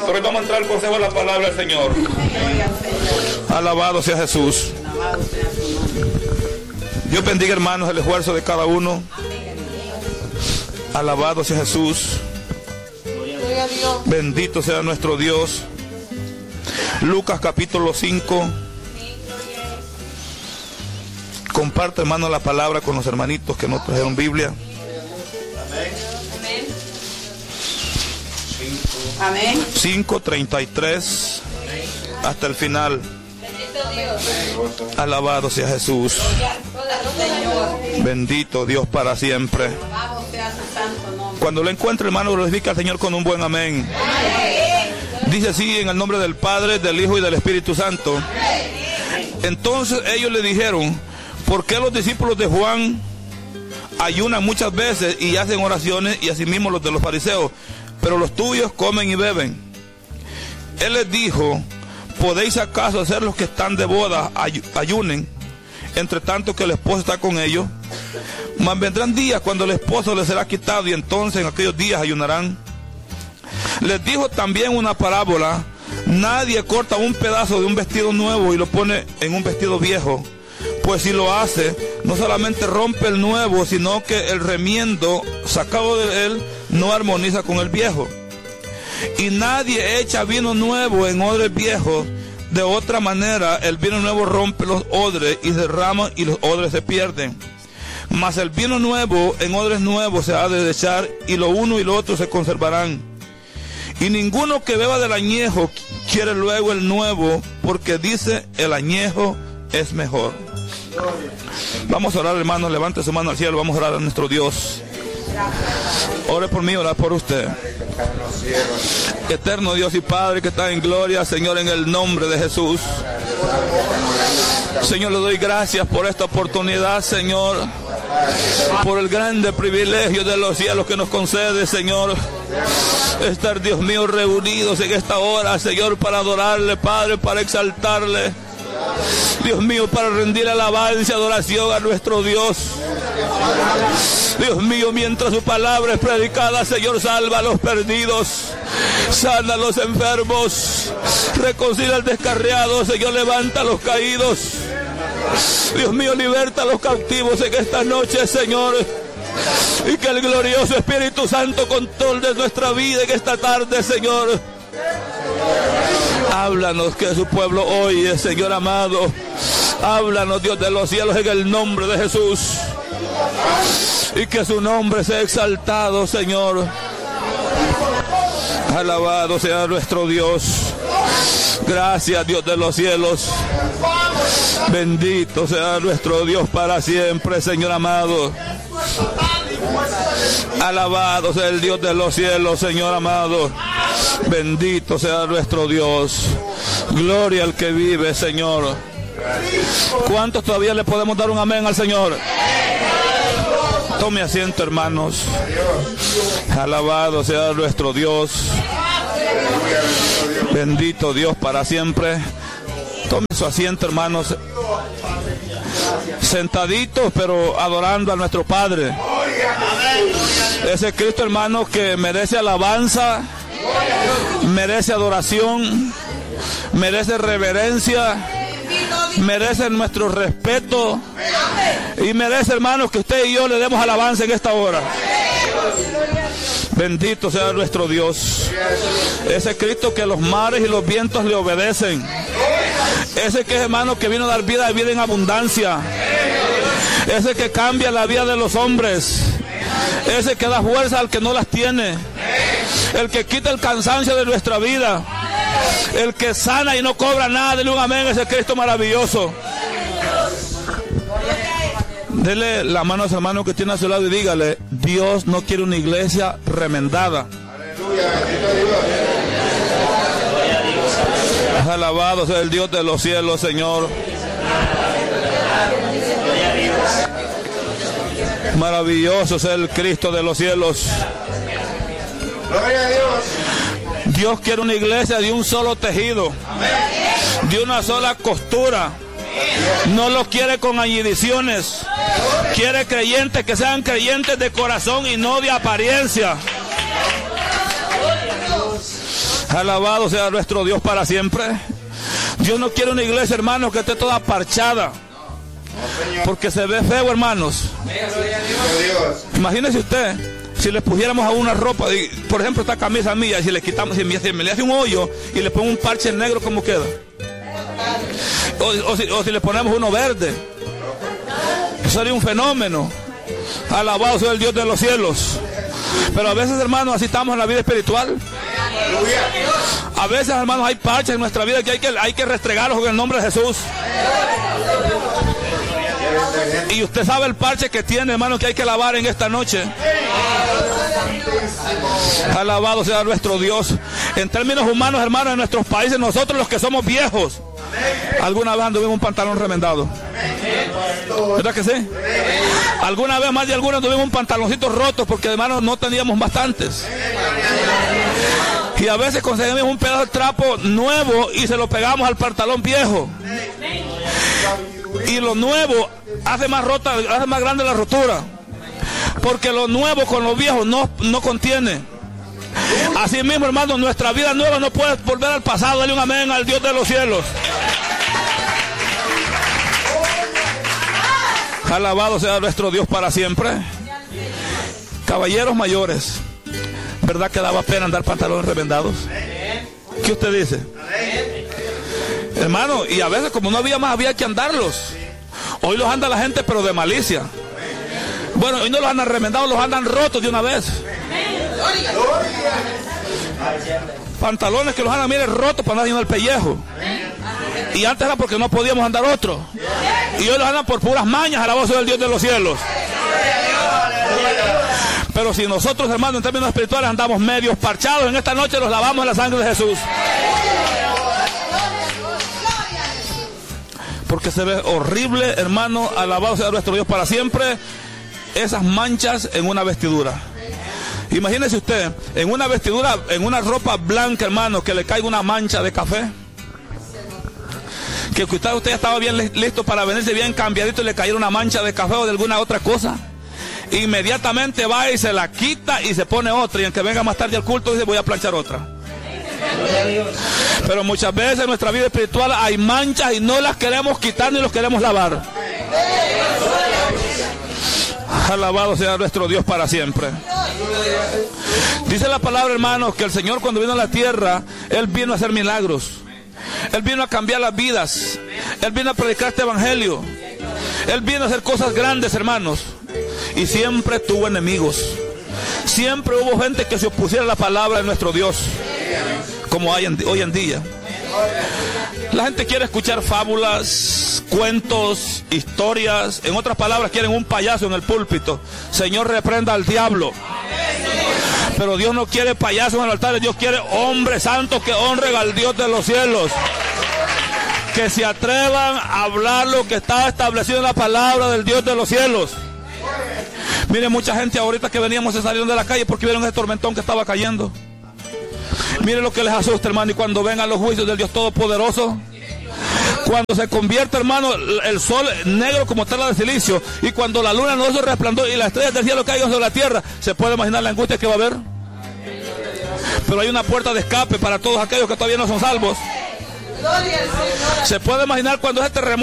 Pero hoy vamos a entrar al consejo de la palabra del Señor. Alabado sea Jesús. Dios bendiga, hermanos, el esfuerzo de cada uno. Alabado sea Jesús. Bendito sea nuestro Dios. Lucas capítulo 5. Comparte, hermano, la palabra con los hermanitos que no trajeron Biblia. Amén. 5:33 hasta el final. Alabado sea Jesús. Bendito Dios para siempre. Cuando lo encuentre, hermano, glorifica al Señor con un buen amén. Dice así: en el nombre del Padre, del Hijo y del Espíritu Santo. Entonces ellos le dijeron: ¿por qué los discípulos de Juan ayunan muchas veces y hacen oraciones, y asimismo los de los fariseos, pero los tuyos comen y beben? Él les dijo: ¿podéis acaso hacer los que están de boda ayunen, entre tanto que el esposo está con ellos? Mas vendrán días cuando el esposo les será quitado, y entonces en aquellos días ayunarán. Les dijo también una parábola: nadie corta un pedazo de un vestido nuevo y lo pone en un vestido viejo, pues si lo hace, no solamente rompe el nuevo, sino que el remiendo sacado de él no armoniza con el viejo. Y nadie echa vino nuevo en odres viejos, de otra manera el vino nuevo rompe los odres y se derrama y los odres se pierden. Mas el vino nuevo en odres nuevos se ha de echar, y lo uno y lo otro se conservarán. Y ninguno que beba del añejo quiere luego el nuevo, porque dice: el añejo es mejor. Vamos a orar, hermanos. Levante su mano al cielo. Vamos a orar a nuestro Dios. Ore por mí, ore por usted. Eterno Dios y Padre que está en gloria, Señor, en el nombre de Jesús. Señor, le doy gracias por esta oportunidad, Señor, por el grande privilegio de los cielos que nos concede, Señor, estar, Dios mío, reunidos en esta hora, Señor, para adorarle, Padre, para exaltarle, Dios mío, para rendir alabanza y adoración a nuestro Dios. Dios mío, mientras su palabra es predicada, Señor, salva a los perdidos, sana a los enfermos, reconcilia al descarriado, Señor, levanta a los caídos. Dios mío, liberta a los cautivos en esta noche, Señor. Y que el glorioso Espíritu Santo controle nuestra vida en esta tarde, Señor. Háblanos, que su pueblo oye, Señor amado. Háblanos, Dios de los cielos, en el nombre de Jesús. Y que su nombre sea exaltado, Señor. Alabado sea nuestro Dios. Gracias, Dios de los cielos. Bendito sea nuestro Dios para siempre, Señor amado. Alabado sea el Dios de los cielos, Señor amado. Bendito sea nuestro Dios. Gloria al que vive, Señor. ¿Cuántos todavía le podemos dar un amén al Señor? Tome asiento, hermanos. Alabado sea nuestro Dios. Bendito Dios para siempre. Tome su asiento, hermanos. Sentaditos, pero adorando a nuestro Padre. Ese Cristo, hermano, que merece alabanza, merece adoración, merece reverencia, merece nuestro respeto, y merece, hermanos, que usted y yo le demos alabanza en esta hora. Bendito sea nuestro Dios. Ese Cristo que los mares y los vientos le obedecen. Ese que es, hermano, que vino a dar vida en abundancia. Ese que cambia la vida de los hombres. Ese que da fuerza al que no las tiene. El que quita el cansancio de nuestra vida. El que sana y no cobra nada. Dile un amén a ese Cristo maravilloso. Dele la mano a ese hermano que tiene a su lado y dígale: Dios no quiere una iglesia remendada. Alabado sea el Dios de los cielos, Señor. Maravilloso sea el Cristo de los cielos. Dios quiere una iglesia de un solo tejido, de una sola costura. No lo quiere con añadiciones. Quiere creyentes que sean creyentes de corazón y no de apariencia. Alabado sea nuestro Dios para siempre. Dios no quiere una iglesia, hermanos, que esté toda parchada, porque se ve feo, hermanos. Imagínese usted, si le pusiéramos a una ropa, por ejemplo esta camisa mía, y si le quitamos, si me le hace un hoyo y le pongo un parche negro, ¿cómo queda? O si le ponemos uno verde, eso sería un fenómeno. Alabado sea el Dios de los cielos. Pero a veces, hermanos, así estamos en la vida espiritual. A veces, hermanos, hay parches en nuestra vida que hay que restregarlos en el nombre de Jesús. Y usted sabe el parche que tiene, hermano, que hay que lavar en esta noche. Alabado sea nuestro Dios. En términos humanos, hermanos, en nuestros países, nosotros los que somos viejos, alguna vez anduvimos un pantalón remendado. ¿Verdad que sí? Alguna vez, más de alguna, tuvimos un pantaloncito roto porque, hermanos, no teníamos bastantes. Y a veces conseguimos un pedazo de trapo nuevo y se lo pegamos al pantalón viejo. Y lo nuevo hace más grande la rotura, porque lo nuevo con lo viejo no contiene. Así mismo, hermanos, nuestra vida nueva no puede volver al pasado. Dale un amén al Dios de los cielos. Alabado sea nuestro Dios para siempre. Caballeros mayores, ¿verdad que daba pena andar pantalones remendados? ¿Qué usted dice? Hermano, y a veces como no había más, había que andarlos. Hoy los anda la gente, pero de malicia. Bueno, hoy no los andan remendados, los andan rotos de una vez. Pantalones que los andan, miren, rotos para andar en el pellejo. Y antes era porque no podíamos andar otro. Y hoy los andan por puras mañas, a la voz del Dios de los cielos. Pero si nosotros, hermanos, en términos espirituales andamos medios parchados, en esta noche los lavamos en la sangre de Jesús. Porque se ve horrible, hermano, alabado sea nuestro Dios para siempre, esas manchas en una vestidura. Imagínese usted, en una vestidura, en una ropa blanca, hermano, que le caiga una mancha de café. Que usted ya estaba bien listo para venirse bien cambiadito y le cayera una mancha de café o de alguna otra cosa. Inmediatamente va y se la quita y se pone otra. Y aunque venga más tarde al culto, dice, voy a planchar otra. Pero muchas veces en nuestra vida espiritual hay manchas y no las queremos quitar ni los queremos lavar. Alabado sea nuestro Dios para siempre. Dice la palabra, hermanos, que el Señor cuando vino a la tierra, Él vino a hacer milagros. Él vino a cambiar las vidas. Él vino a predicar este evangelio. Él vino a hacer cosas grandes, hermanos. Y siempre tuvo enemigos. Siempre hubo gente que se opusiera a la palabra de nuestro Dios, como hay hoy en día. La gente quiere escuchar fábulas, cuentos, historias. En otras palabras, quieren un payaso en el púlpito. Señor, reprenda al diablo. Pero Dios no quiere payasos en el altar. Dios quiere hombres santos que honren al Dios de los cielos, que se atrevan a hablar lo que está establecido en la palabra del Dios de los cielos. Miren, mucha gente ahorita que veníamos se salieron de la calle porque vieron ese tormentón que estaba cayendo. Miren lo que les asusta, hermano. Y cuando vengan los juicios del Dios Todopoderoso, cuando se convierte, hermano, el sol negro como tela de silicio, y cuando la luna no se resplandor y las estrellas del cielo caigan sobre la tierra, ¿se puede imaginar la angustia que va a haber? Pero hay una puerta de escape para todos aquellos que todavía no son salvos. Se puede imaginar cuando ese terremoto